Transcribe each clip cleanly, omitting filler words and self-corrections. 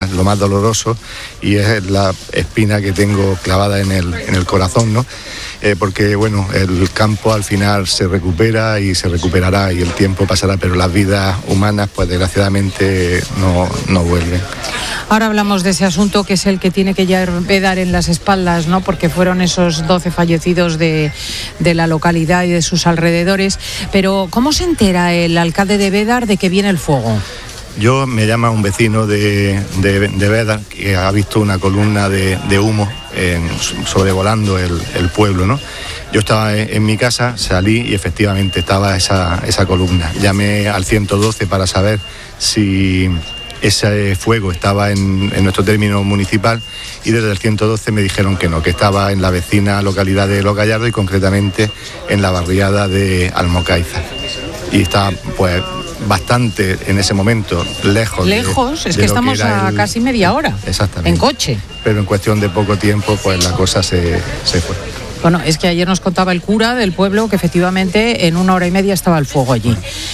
lo más doloroso, y es la espina que tengo clavada en el corazón, ¿no? Porque bueno, el campo al final se recupera y se recuperará y el tiempo pasará, pero las vidas humanas pues desgraciadamente no vuelven. Ahora hablamos de ese asunto que es el que tiene que llevar Bédar en las espaldas, ¿no? Porque fueron esos 12 fallecidos de la localidad y de sus alrededores. Pero ¿cómo se entera el alcalde de Bédar de que viene el fuego? Me llama un vecino de Bédar que ha visto una columna de humo sobrevolando el pueblo, ¿no? Yo estaba en mi casa, salí y efectivamente estaba esa columna. Llamé al 112 para saber si ese fuego estaba en nuestro término municipal, y desde el 112 me dijeron que no, que estaba en la vecina localidad de Los Gallardos y concretamente en la barriada de Almocaiza. Y está pues bastante en ese momento lejos. Es que estamos a casi media hora. Exactamente. En coche. Pero en cuestión de poco tiempo pues la cosa se fue. Bueno, es que ayer nos contaba el cura del pueblo que efectivamente en 1 hora y media estaba el fuego allí.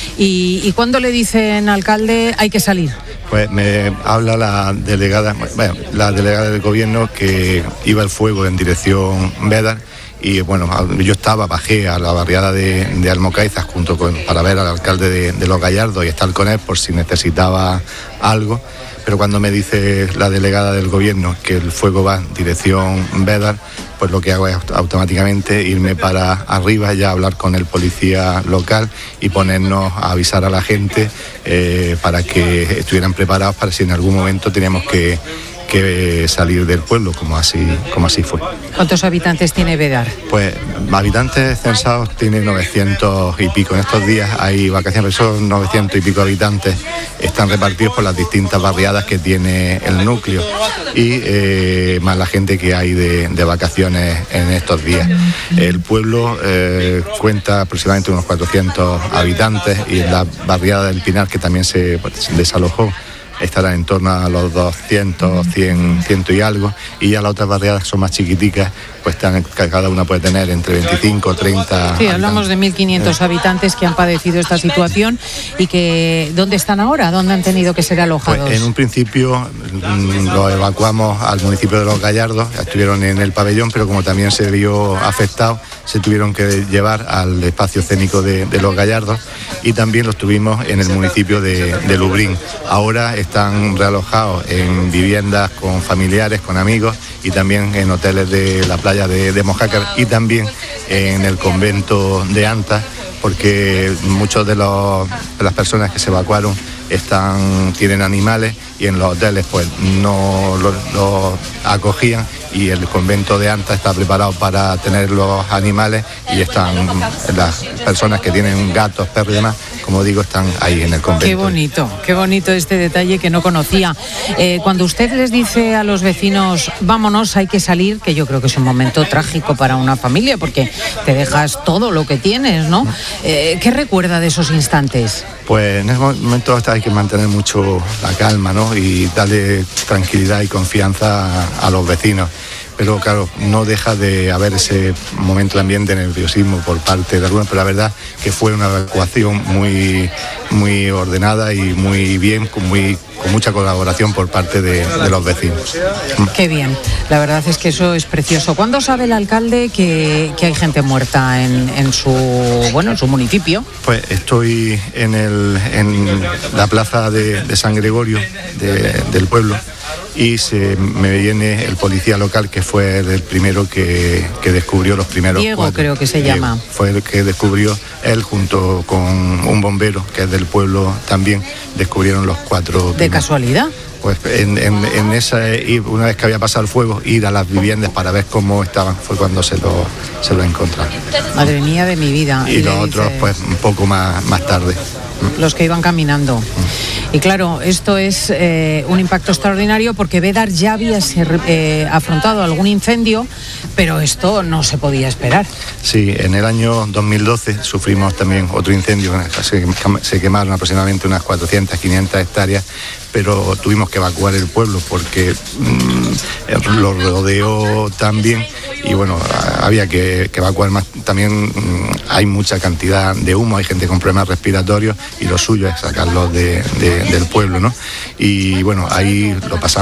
¿Y cuándo le dicen, alcalde, hay que salir? Pues me habla la delegada del gobierno que iba el fuego en dirección Bédar. Y bueno, yo bajé a la barriada de Almocaiza para ver al alcalde de Los Gallardos y estar con él por si necesitaba algo. Pero cuando me dice la delegada del gobierno que el fuego va en dirección Bédar, pues lo que hago es automáticamente irme para arriba, ya hablar con el policía local y ponernos a avisar a la gente para que estuvieran preparados para si en algún momento teníamos que salir del pueblo, como así fue. ¿Cuántos habitantes tiene Bédar? Pues habitantes censados tiene 900 y pico. En estos días hay vacaciones, pero esos 900 y pico habitantes están repartidos por las distintas barriadas que tiene el núcleo y más la gente que hay de vacaciones en estos días. El pueblo cuenta aproximadamente unos 400 habitantes y en la barriada del Pinar, que también se desalojó, estará en torno a los 200, 100 y algo, y ya las otras barriadas son más chiquiticas, pues cada una puede tener entre 25, 30... Sí, hablamos de 1.500 habitantes que han padecido esta situación y que ¿dónde están ahora? ¿Dónde han tenido que ser alojados? Pues en un principio lo evacuamos al municipio de Los Gallardos, estuvieron en el pabellón, pero como también se vio afectado, se tuvieron que llevar al espacio escénico de Los Gallardos y también los tuvimos en el municipio de Lubrín. Ahora están realojados en viviendas con familiares, con amigos y también en hoteles de la playa de Mojácar y también en el convento de Anta, porque muchos de las personas que se evacuaron tienen animales y en los hoteles pues no los acogían, y el convento de Anta está preparado para tener los animales y están las personas que tienen gatos, perros y demás, como digo, están ahí en el convento. Qué bonito este detalle que no conocía. Cuando usted les dice a los vecinos, vámonos, hay que salir, que yo creo que es un momento trágico para una familia, porque te dejas todo lo que tienes, ¿no? ¿Qué recuerda de esos instantes? Pues en ese momento hay que mantener mucho la calma, ¿no? Y darle tranquilidad y confianza a los vecinos. Pero claro, no deja de haber ese momento también de nerviosismo por parte de algunos, pero la verdad que fue una evacuación muy, muy ordenada y muy bien, con mucha colaboración por parte de los vecinos. Qué bien, la verdad es que eso es precioso. ¿Cuándo sabe el alcalde que hay gente muerta en su municipio? Pues estoy en la plaza de San Gregorio del pueblo, y me viene el policía local, que fue el primero que descubrió los primeros Diego, 4. creo que se llama. Fue el que descubrió, él junto con un bombero que es del pueblo también, descubrieron los 4. ¿De casualidad? Pues en esa, una vez que había pasado el fuego, ir a las viviendas para ver cómo estaban, fue cuando se lo encontraron. Madre mía de mi vida. Y los otros pues un poco más tarde. Los que iban caminando. Y claro, esto es un impacto extraordinario, porque Bédar ya había afrontado algún incendio, pero esto no se podía esperar. Sí, en el año 2012 sufrimos también otro incendio, se quemaron aproximadamente unas 400, 500 hectáreas, pero tuvimos que evacuar el pueblo porque lo rodeó también y bueno, había que evacuar más. También hay mucha cantidad de humo, hay gente con problemas respiratorios y lo suyo es sacarlos del pueblo, ¿no? Y bueno, ahí lo pasamos.